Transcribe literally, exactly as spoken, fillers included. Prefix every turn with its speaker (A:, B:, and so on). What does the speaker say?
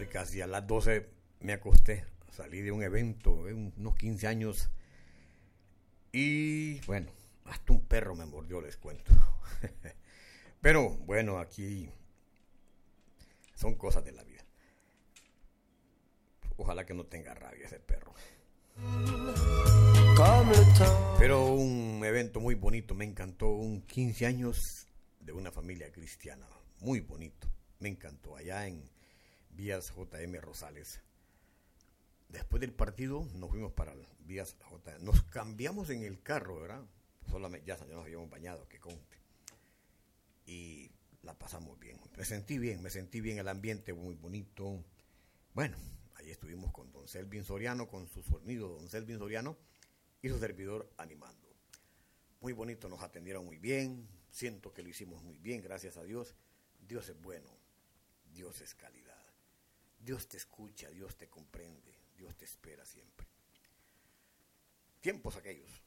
A: ayer casi a las doce me acosté, salí de un evento, de unos quince años, y bueno, hasta un perro me mordió, les cuento. Pero bueno, aquí son cosas de la vida. Ojalá que no tenga rabia ese perro. Pero un evento muy bonito, me encantó, un quince años de una familia cristiana, muy bonito, me encantó, allá en Vías J M Rosales. Después del partido nos fuimos para Vías J M, nos cambiamos en el carro, ¿verdad? Solamente ya, ya nos habíamos bañado, que conte. Y la pasamos bien, me sentí bien, me sentí bien, el ambiente muy bonito. Bueno, ahí estuvimos con don Selvin Soriano, con su sonido, don Selvin Soriano, y su servidor animando. Muy bonito, nos atendieron muy bien, siento que lo hicimos muy bien, gracias a Dios. Dios es bueno, Dios es calidad, Dios te escucha, Dios te comprende, Dios te espera siempre. Tiempos aquellos.